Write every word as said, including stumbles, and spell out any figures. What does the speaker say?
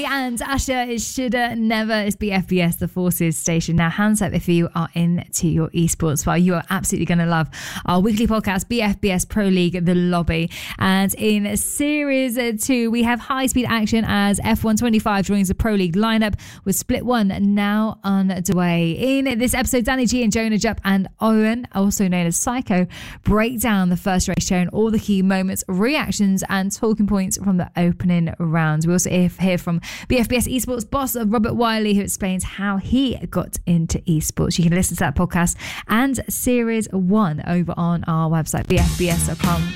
And Asher, it shoulda never is B F B S, the Forces station. Now, hands up if you are into your esports file. You are absolutely going to love our weekly podcast, B F B S Pro League, The Lobby. And in Series two, we have high-speed action as F one twenty-five joins the Pro League lineup with Split one now underway. In this episode, Danny G and Jonah Jupp and Owen, also known as Psycho, break down the first race, sharing all the key moments, reactions, and talking points from the opening rounds. We also hear from B F B S Esports boss Robert Wiley, who explains how he got into esports. You can listen to that podcast and Series one over on our website, b f b s dot com.